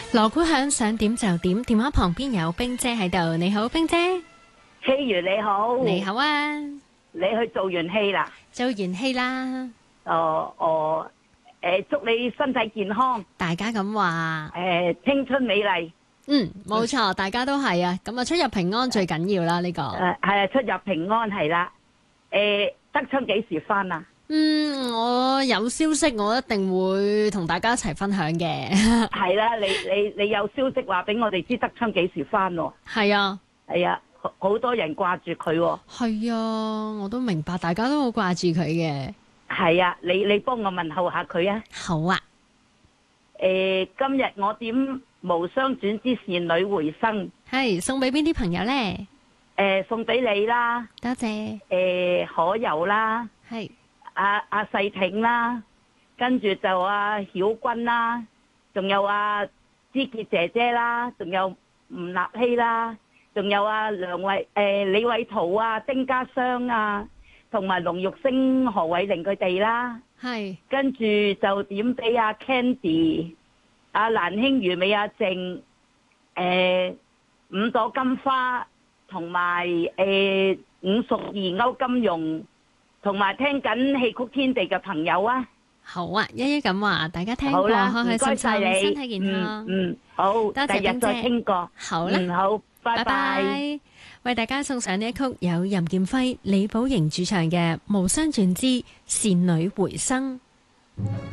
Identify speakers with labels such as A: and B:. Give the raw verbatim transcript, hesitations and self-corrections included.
A: 鑼鼓響，想點就點。電話旁邊有冰姐喺度，你好，冰姐。
B: 希如你好，
A: 你好啊，
B: 你去做完戲啦？
A: 做完戲啦。
B: 哦哦，誒，祝你身體健康，
A: 大家咁話。
B: 誒，青春美麗。
A: 嗯，冇錯，大家都係啊。咁啊，出入平安最緊要啦，呢個。
B: 誒，係啊，出入平安係啦。誒，德昌幾時翻啊？
A: 嗯，我有消息，我一定會同大家一齊分享嘅。
B: 係啦，你你你有消息話俾我哋知德昌幾時翻喎？
A: 係啊，
B: 係啊，好好多人掛住佢喎。
A: 係啊，我都明白，大家都好掛住佢嘅。
B: 係啊，你你幫我問候下佢啊。
A: 好啊。
B: 誒，今日我點無雙轉之倩女回生，
A: 係送俾邊啲朋友呢？
B: 誒，送俾你啦。
A: 多謝。
B: 誒，可柔啦。
A: 係。
B: 阿阿細挺啦，跟住就阿曉君啦，仲有阿芝潔姐姐啦，仲有吳立希啦，仲有阿梁偉誒李偉圖啊、丁家湘啊，同埋龍玉星、何偉玲佢哋啦。
A: 係。
B: 跟住就點俾阿 Candy、阿蘭馨如美、阿靜、誒五朵金花，同埋誒伍淑儀、歐金融。同埋聽緊戲曲天地嘅朋友啊，
A: 好啊，一一咁話，大家聽過，
B: 好啦，
A: 開開心心，
B: 你
A: 身體健康。
B: 嗯，嗯好，
A: 多謝
B: 第日再傾過。
A: 好啦，
B: 嗯，好，拜拜。
A: 拜拜。為大家送上呢一曲有任劍輝、李寶瑩主唱嘅《無雙傳之倩女回生》。